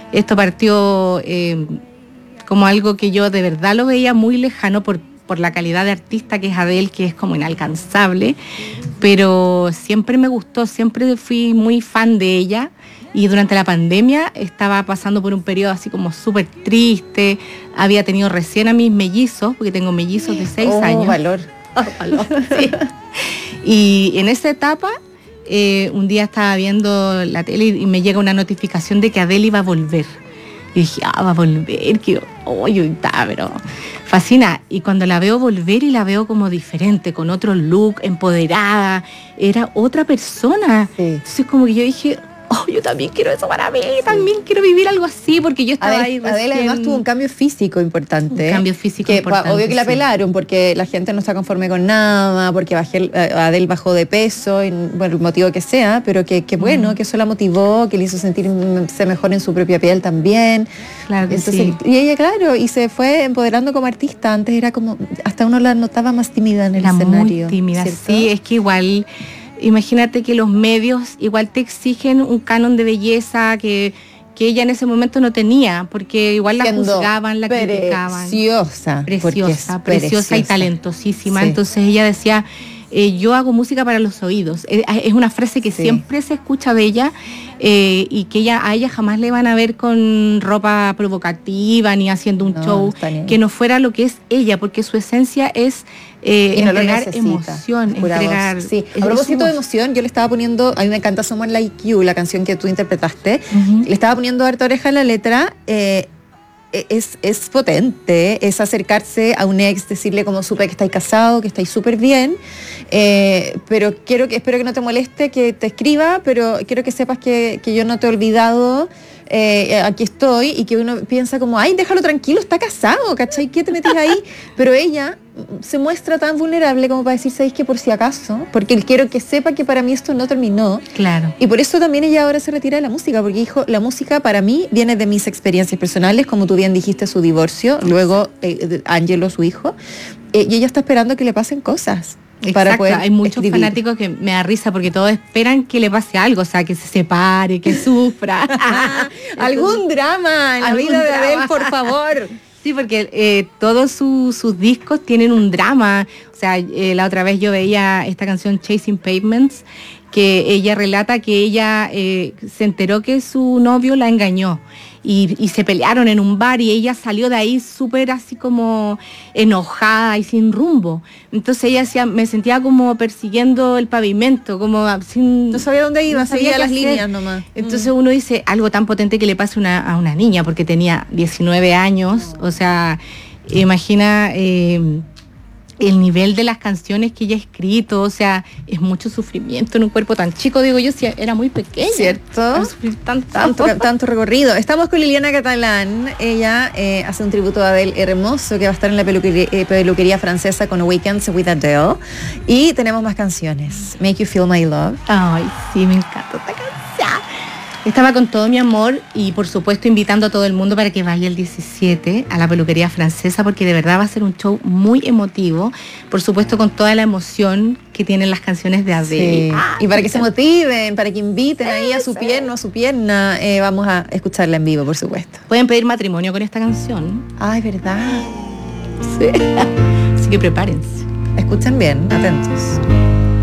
Esto partió como algo que yo de verdad lo veía muy lejano por la calidad de artista que es Adele, que es como inalcanzable, pero siempre me gustó, siempre fui muy fan de ella. Y durante la pandemia estaba pasando por un periodo así como súper triste, había tenido recién a mis mellizos, porque tengo mellizos de 6 años. Valor. Valor. Sí. Y en esa etapa, un día estaba viendo la tele y me llega una notificación de que Adele iba a volver. Y dije, va a volver, que pero fascina. Y cuando la veo volver y la veo como diferente, con otro look, empoderada, era otra persona. Sí. Entonces como que yo dije, yo también quiero eso para mí, también quiero vivir algo así, porque yo estaba ahí recién. Adele además tuvo un cambio físico importante. Un cambio físico importante. Obvio que la pelaron, porque la gente no está conforme con nada, porque Adele bajó de peso, por el motivo que sea, pero que bueno, que eso la motivó, que le hizo sentirse mejor en su propia piel también. Claro que sí. Y ella, claro, y se fue empoderando como artista. Antes era como, hasta uno la notaba más tímida en el escenario. Muy tímida, ¿cierto? Sí, es que igual... Imagínate que los medios igual te exigen un canon de belleza que ella en ese momento no tenía, porque igual la juzgaban, la criticaban. Preciosa y talentosísima. Sí. Entonces ella decía, yo hago música para los oídos. Es una frase que siempre se escucha de ella, y que a ella jamás le van a ver con ropa provocativa ni haciendo un show que no fuera lo que es ella, porque su esencia es entregar emoción, entregar. Sí. A propósito de emoción, yo le estaba poniendo, a mí me encanta Someone Like You, la canción que tú interpretaste, le estaba poniendo harta oreja a la letra. Es potente, es acercarse a un ex, decirle como supe que estáis casado, que estáis súper bien, pero espero que no te moleste que te escriba, pero quiero que sepas que yo no te he olvidado, aquí estoy, y que uno piensa como, ay, déjalo tranquilo, está casado, ¿cachai? ¿Qué te metes ahí? Pero ella se muestra tan vulnerable como para decir, ¿sabéis que por si acaso? Porque quiero que sepa que para mí esto no terminó. Claro. Y por eso también ella ahora se retira de la música, porque dijo, la música para mí viene de mis experiencias personales, como tú bien dijiste, su divorcio, luego Angelo, su hijo, y ella está esperando que le pasen cosas. Exacto, para poder hay muchos escribir. Fanáticos que me da risa porque todos esperan que le pase algo, o sea, que se separe, que sufra. Algún drama en la vida de Adele, por favor. Sí, porque todos sus discos tienen un drama. O sea, la otra vez yo veía esta canción Chasing Pavements, que ella relata que ella se enteró que su novio la engañó y se pelearon en un bar y ella salió de ahí súper así como enojada y sin rumbo. Entonces ella decía, me sentía como persiguiendo el pavimento, como sin... No sabía dónde iba, seguía las hacer. líneas nomás. Entonces uno dice, algo tan potente que le pase a una niña, porque tenía 19 años, o sea, imagina... el nivel de las canciones que ella ha escrito, o sea, es mucho sufrimiento en un cuerpo tan chico, digo yo, si era muy pequeña. ¿Cierto? Sufrir tanto recorrido. Estamos con Liliana Catalán, ella hace un tributo a Adele hermoso que va a estar en la peluquería francesa con Weekends with Adele, y tenemos más canciones. Make You Feel My Love. Ay, sí, me encanta esta canción. Estaba con todo mi amor y por supuesto invitando a todo el mundo para que vaya el 17 a la peluquería francesa, porque de verdad va a ser un show muy emotivo, por supuesto con toda la emoción que tienen las canciones de Adele. Sí. Y para que se motiven, para que inviten ahí a su pierna o a su pierna, vamos a escucharla en vivo, por supuesto. Pueden pedir matrimonio con esta canción. Ay, ¿verdad? Sí. Así que prepárense. Escuchen bien, atentos.